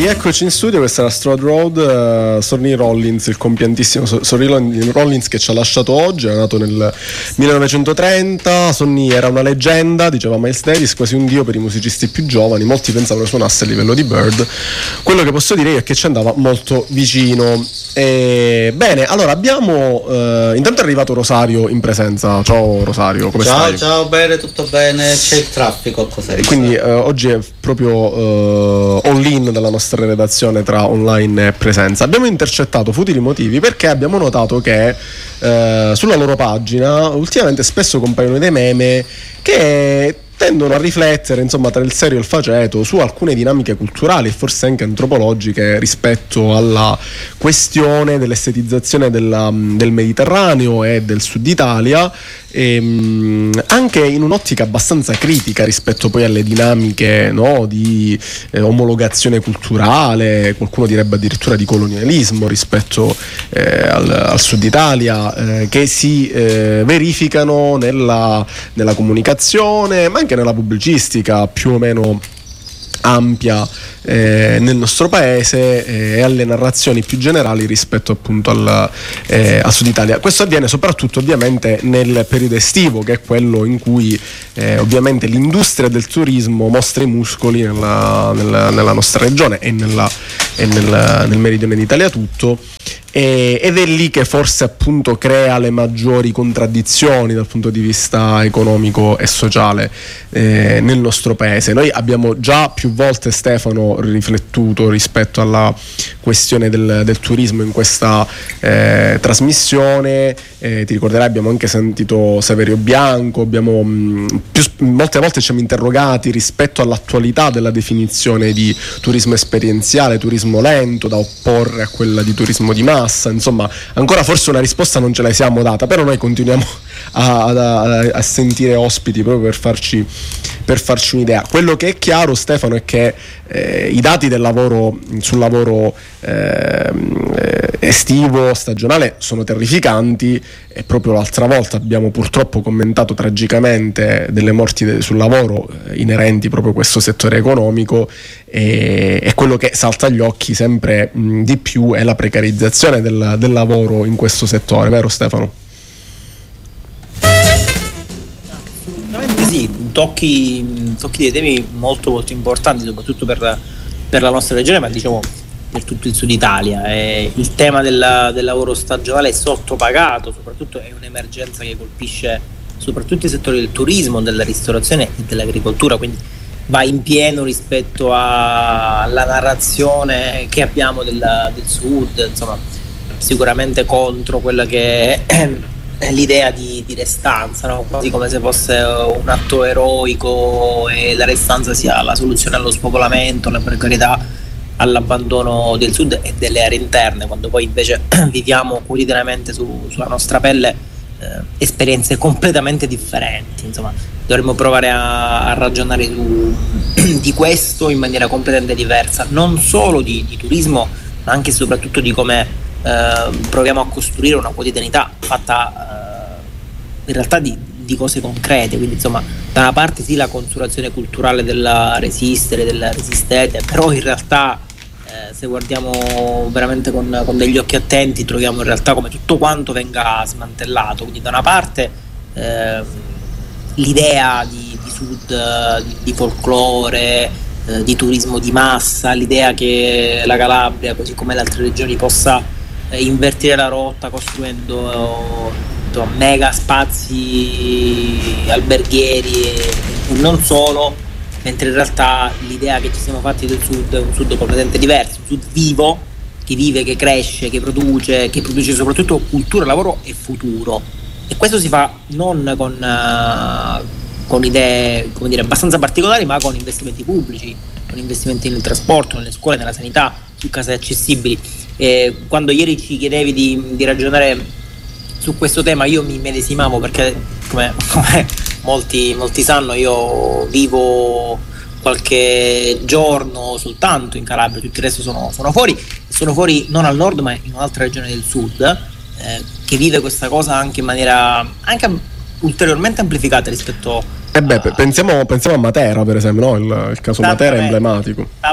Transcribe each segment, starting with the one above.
Rieccoci in studio, questa era Stroud Road, Sonny Rollins, il compiantissimo Sonny Rollins che ci ha lasciato oggi, è nato nel 1930, Sonny era una leggenda, diceva Miles Davis, quasi un dio per i musicisti più giovani, molti pensavano suonasse a livello di Bird, quello che posso dire è che ci andava molto vicino. Bene, allora abbiamo, intanto è arrivato Rosario in presenza, ciao Rosario, come stai? Ciao, bene, tutto bene, c'è il traffico, cos'è? Quindi oggi è proprio all-in dalla nostra redazione tra online e presenza. Abbiamo intercettato Futili Motivi perché abbiamo notato che sulla loro pagina ultimamente spesso compaiono dei meme che tendono a riflettere, insomma, tra il serio e il faceto su alcune dinamiche culturali e forse anche antropologiche rispetto alla questione dell'estetizzazione del Mediterraneo e del Sud Italia, anche in un'ottica abbastanza critica rispetto poi alle dinamiche, no, di omologazione culturale, qualcuno direbbe addirittura di colonialismo rispetto al Sud Italia, che si verificano nella comunicazione, ma anche nella pubblicistica più o meno ampia nel nostro paese, e alle narrazioni più generali rispetto appunto al Sud Italia. Questo avviene soprattutto ovviamente nel periodo estivo, che è quello in cui ovviamente l'industria del turismo mostra i muscoli nella nostra regione e nel meridione d'Italia tutto. Ed è lì che forse appunto crea le maggiori contraddizioni dal punto di vista economico e sociale nel nostro paese. Noi abbiamo già più volte, Stefano, riflettuto rispetto alla questione del turismo in questa trasmissione. Ti ricorderai, abbiamo anche sentito Saverio Bianco, molte volte ci siamo interrogati rispetto all'attualità della definizione di turismo esperienziale, turismo lento, da opporre a quella di turismo di massa. Insomma, ancora forse una risposta non ce la siamo data, però noi continuiamo a sentire ospiti proprio per farci un'idea. Quello che è chiaro, Stefano, è che i dati sul lavoro estivo, stagionale, sono terrificanti, e proprio l'altra volta abbiamo purtroppo commentato tragicamente delle morti sul lavoro inerenti proprio a questo settore economico, e quello che salta agli occhi sempre di più è la precarizzazione del lavoro in questo settore, vero Stefano? Sì, tocchi dei temi molto molto importanti, soprattutto per la nostra regione, ma diciamo per tutto il Sud Italia. Il tema del lavoro stagionale è sottopagato, soprattutto è un'emergenza che colpisce soprattutto i settori del turismo, della ristorazione e dell'agricoltura, quindi va in pieno rispetto alla narrazione che abbiamo del Sud, insomma, sicuramente contro quella che è l'idea di restanza, no? Quasi come se fosse un atto eroico e la restanza sia la soluzione allo spopolamento, alla precarietà, all'abbandono del Sud e delle aree interne, quando poi invece viviamo quotidianamente sulla nostra pelle esperienze completamente differenti. Insomma, dovremmo provare a ragionare di questo in maniera completamente diversa, non solo di turismo, ma anche e soprattutto di come proviamo a costruire una quotidianità fatta in realtà di cose concrete. Quindi insomma, da una parte sì, la construzione culturale della resistere, della resistete, però in realtà se guardiamo veramente con degli occhi attenti, troviamo in realtà come tutto quanto venga smantellato. Quindi da una parte l'idea di Sud, di folklore, di turismo di massa, l'idea che la Calabria, così come le altre regioni, possa invertire la rotta costruendo mega spazi alberghieri e non solo, mentre in realtà l'idea che ci siamo fatti del Sud è un Sud completamente diverso, un Sud vivo, che vive, che cresce, che produce soprattutto cultura, lavoro e futuro. E questo si fa non con idee, come dire, abbastanza particolari, ma con investimenti pubblici, con investimenti nel trasporto, nelle scuole, nella sanità, su case accessibili. Quando ieri ci chiedevi di ragionare su questo tema, io mi medesimavo, perché come molti sanno, io vivo qualche giorno soltanto in Calabria, tutto il resto sono fuori non al nord ma in un'altra regione del Sud, che vive questa cosa anche in maniera anche ulteriormente amplificata rispetto pensiamo a Matera, per esempio, no? Il caso Matera è emblematico. Stavo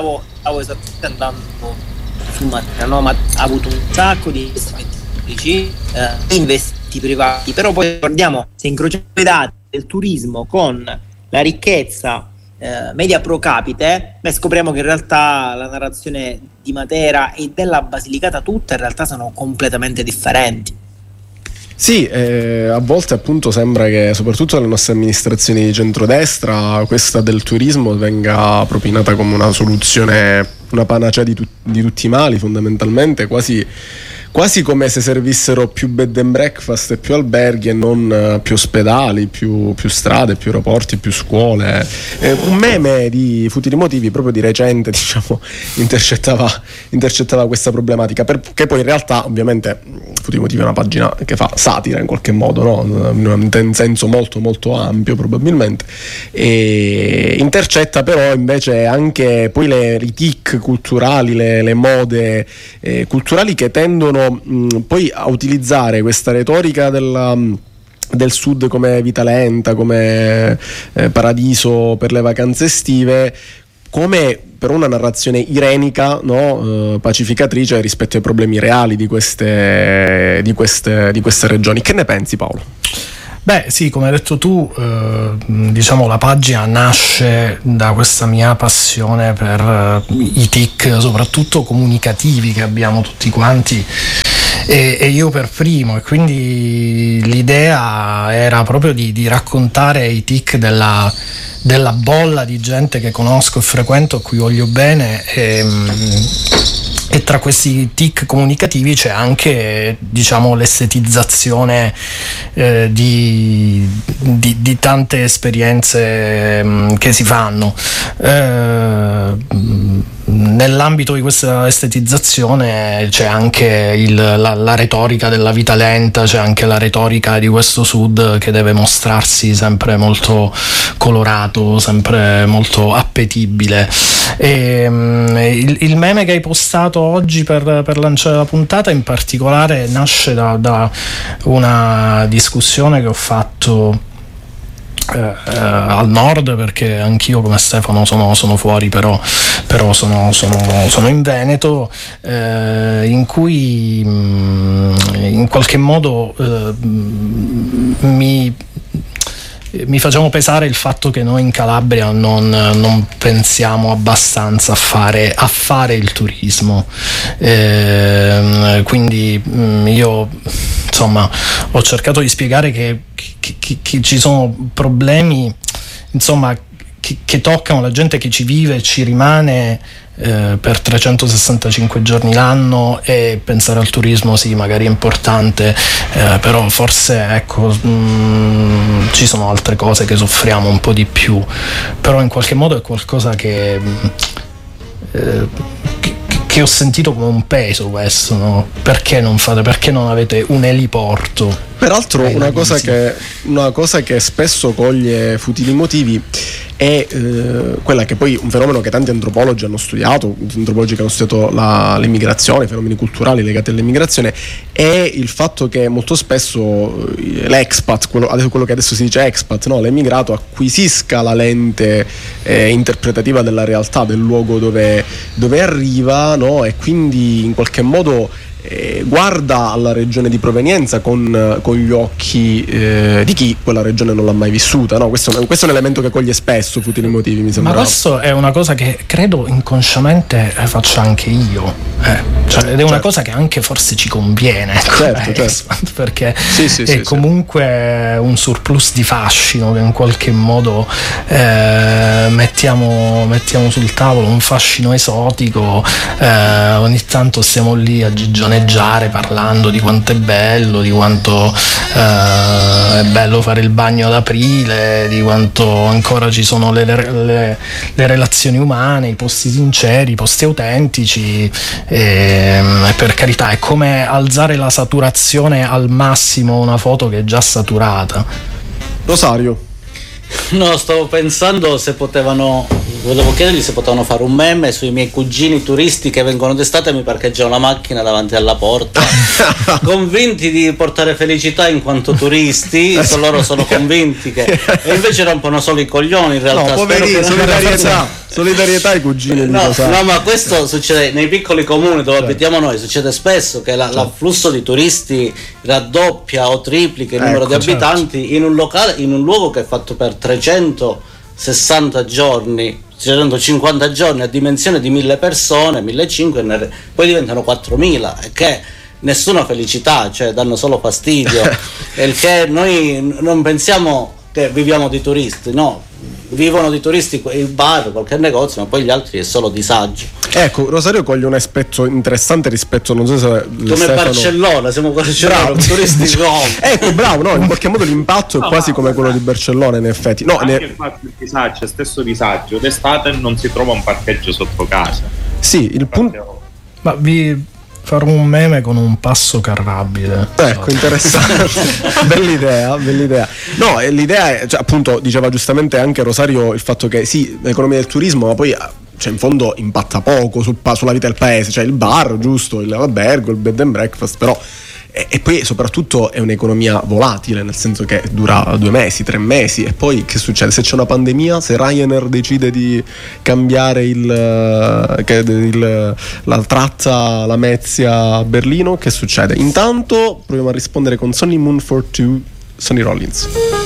stavo esattamente andando su Matera, no? Ma ha avuto un sacco di investimenti pubblici, investiti privati, però poi guardiamo, se incrociamo i dati del turismo con la ricchezza media pro capite, scopriamo che in realtà la narrazione di Matera e della Basilicata tutta in realtà sono completamente differenti. Sì, a volte appunto sembra che soprattutto dalle nostre amministrazioni di centrodestra questa del turismo venga propinata come una soluzione, una panacea di tutti i mali, fondamentalmente, quasi come se servissero più bed and breakfast e più alberghi e non più ospedali, più strade, più aeroporti, più scuole. Un meme di Futili Motivi proprio di recente, diciamo, intercettava questa problematica, perché poi in realtà ovviamente Futili Motivi è una pagina che fa satira in qualche modo, no? In senso molto molto ampio probabilmente, e intercetta però invece anche poi i tic culturali, le mode culturali che tendono poi a utilizzare questa retorica del sud come vita lenta, come paradiso per le vacanze estive, come per una narrazione irenica, no? Pacificatrice rispetto ai problemi reali di queste regioni. Che ne pensi, Paolo? Beh sì, come hai detto tu, diciamo la pagina nasce da questa mia passione per i tic, soprattutto comunicativi, che abbiamo tutti quanti, e io per primo, e quindi l'idea era proprio di raccontare i tic della bolla di gente che conosco e frequento, a cui voglio bene, e tra questi tic comunicativi c'è anche, diciamo, l'estetizzazione di tante esperienze che si fanno. Nell'ambito di questa estetizzazione c'è anche la retorica della vita lenta, c'è anche la retorica di questo sud che deve mostrarsi sempre molto colorato, sempre molto appetibile. E il meme che hai postato oggi per lanciare la puntata in particolare nasce da una discussione che ho fatto al nord, perché anch'io come Stefano sono fuori, però sono in Veneto, in cui in qualche modo mi facciamo pesare il fatto che noi in Calabria non pensiamo abbastanza a fare il turismo, quindi io insomma ho cercato di spiegare che ci sono problemi, insomma, che toccano la gente che ci vive e ci rimane per 365 giorni l'anno, e pensare al turismo sì, magari è importante, però forse ecco ci sono altre cose che soffriamo un po' di più, però in qualche modo è qualcosa che ho sentito come un peso questo, no? Perché non avete un eliporto? Peraltro una cosa che spesso coglie Futili Motivi è quella che poi un fenomeno che tanti antropologi hanno studiato, antropologi che hanno studiato l'immigrazione, i fenomeni culturali legati all'immigrazione, è il fatto che molto spesso l'expat, quello che adesso si dice expat, no? L'emigrato acquisisca la lente interpretativa della realtà, del luogo dove arriva, no? E quindi in qualche modo guarda alla regione di provenienza con gli occhi di chi quella regione non l'ha mai vissuta, no? Questo è un elemento che coglie spesso Futili Motivi, mi sembra. Ma questo è una cosa che credo inconsciamente faccia anche io, ed è una cosa che anche forse ci conviene, certo. perché è comunque un surplus di fascino che in qualche modo mettiamo sul tavolo, un fascino esotico, ogni tanto stiamo lì a gigioneggiare parlando di quanto è bello, di quanto è bello fare il bagno ad aprile, di quanto ancora ci sono le relazioni umane, i posti sinceri, i posti autentici, e per carità è come alzare la saturazione al massimo una foto che è già saturata. Rosario. No, stavo pensando volevo chiedergli se potevano fare un meme sui miei cugini turisti che vengono d'estate e mi parcheggiano la macchina davanti alla porta, convinti di portare felicità in quanto turisti, loro sono convinti e invece rompono solo i coglioni in realtà. No, poverini, solidarietà. Solidarietà ai cugini di No, Rosario. ma questo succede nei piccoli comuni dove abitiamo noi, succede spesso che l'afflusso di turisti raddoppia o triplica il numero di abitanti in un locale, in un luogo che è fatto per 360 giorni, 350 giorni a dimensione di 1000 persone, 1500, poi diventano 4000, e che nessuna felicità, cioè danno solo fastidio. E il che noi non pensiamo che viviamo di turisti, no, vivono di turisti il bar, qualche negozio, ma poi gli altri è solo disagio. Ecco, Rosario coglie un aspetto interessante rispetto, non so se Come Stefano... Barcellona, siamo Barcellona, turisti ecco, bravo, no, in qualche modo l'impatto è quasi come quello di Barcellona, in effetti. No, anche il fatto del disagio, stesso disagio, d'estate non si trova un parcheggio sotto casa. Sì, il punto... Ma vi farò un meme con un passo carrabile. Ecco, interessante. bella idea. No, l'idea è, cioè, appunto, diceva giustamente anche Rosario il fatto che sì, l'economia del turismo, ma poi cioè, in fondo impatta poco sulla vita del paese, cioè il bar, giusto, l'albergo, il bed and breakfast, però e poi soprattutto è un'economia volatile, nel senso che dura 2 mesi, 3 mesi, e poi che succede? Se c'è una pandemia, se Ryanair decide di cambiare la tratta Lamezia a Berlino, che succede? Intanto proviamo a rispondere con Sonny Moon for Two, Sonny Rollins.